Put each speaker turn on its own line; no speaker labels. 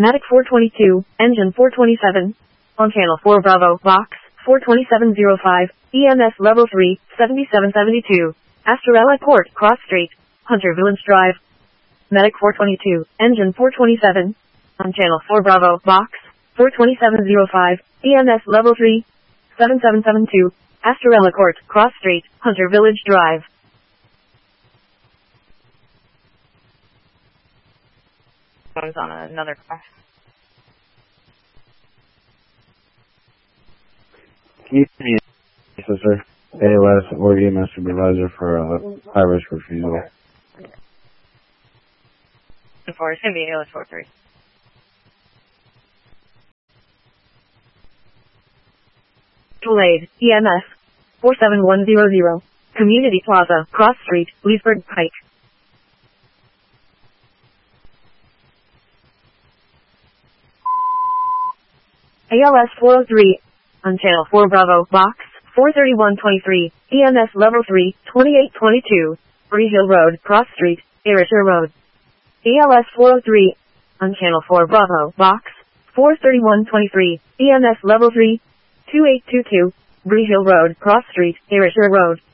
Matic 422, engine 427. On channel 4 Bravo, box 42705, EMS level 3, 7772. Astrella Port, Cross Street, Hunter Village Drive. Medic 422, engine 427. On channel 4 Bravo, box 42705, EMS level 3, 7772. Astrella Court, Cross Street, Hunter Village Drive.
I was on another car.
Can you see me, sir? ALS or EMS supervisor for high risk refusal.
It's going to be ALS 43.
Aid, EMS 47100. Community Plaza, Cross Street, Leesburg Pike. ALS 403. On channel 4 Bravo, box 43123, EMS level 3, 2822. Bree Hill Road, Cross Street, Ayrshire Road. ALS 403. On channel 4 Bravo, box 43123, EMS level 3, 2822. Bree Hill Road, Cross Street, Ayrshire Road.